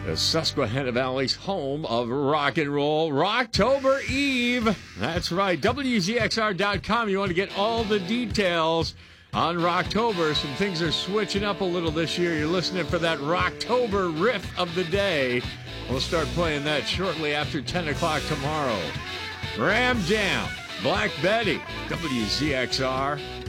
The Susquehanna Valley's home of rock and roll, Rocktober Eve. That's right, WZXR.com. You want to get all the details on Rocktober. Some things are switching up a little this year. You're listening for that Rocktober riff of the day. We'll start playing that shortly after 10 o'clock tomorrow. Ram Jam, Black Betty, WZXR.